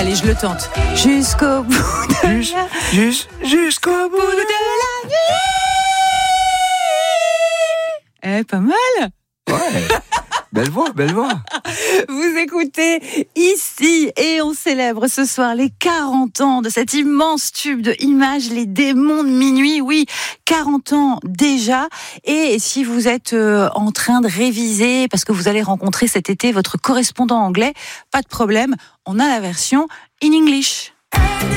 Allez, je le tente. Jusqu'au bout de Jusqu'au bout la nuit. Pas mal. Ouais. Belle voix. Vous écoutez ici et on célèbre ce soir les 40 ans de cet immense tube de Images, les démons de minuit. Oui, 40 ans déjà. Et si vous êtes en train de réviser parce que vous allez rencontrer cet été votre correspondant anglais, pas de problème, on a la version in English.